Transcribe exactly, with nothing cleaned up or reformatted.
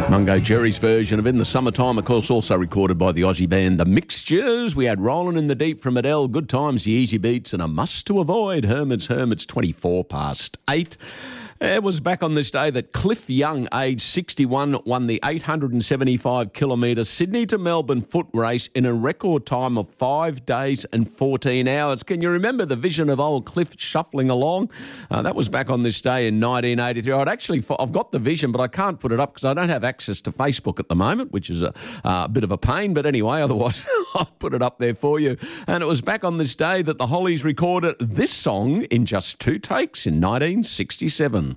Mungo Jerry's version of In the Summertime, of course, also recorded by the Aussie band The Mixtures. We had Rolling in the Deep from Adele, Good Times, The Easy Beats, and A Must to Avoid, Hermits, Hermits, twenty-four past eight. It was back on this day that Cliff Young, aged sixty-one, won the eight hundred seventy-five kilometre Sydney to Melbourne foot race in a record time of five days and fourteen hours. Can you remember the vision of old Cliff shuffling along? Uh, that was back on this day in nineteen eighty-three. I'd actually, I've got the vision, but I can't put it up because I don't have access to Facebook at the moment, which is a, uh, a bit of a pain. But anyway, otherwise, I'll put it up there for you. And it was back on this day that the Hollies recorded this song in just two takes in nineteen sixty-seven.